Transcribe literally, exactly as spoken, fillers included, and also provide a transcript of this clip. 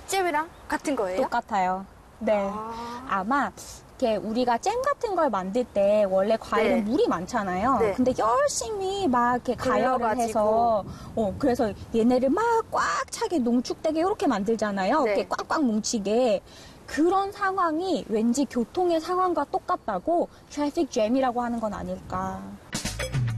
잼이랑 같은 거예요? 똑같아요. 네. 아. 아마 이렇게 우리가 잼 같은 걸 만들 때 원래 과일은 네. 물이 많잖아요. 네. 근데 열심히 막 이렇게 가열을 불려가지고. 해서 어 그래서 얘네를 막 꽉 차게 농축되게 이렇게 만들잖아요. 네. 이렇게 꽉꽉 뭉치게. 그런 상황이 왠지 교통의 상황과 똑같다고 트래픽 잼이라고 하는 건 아닐까.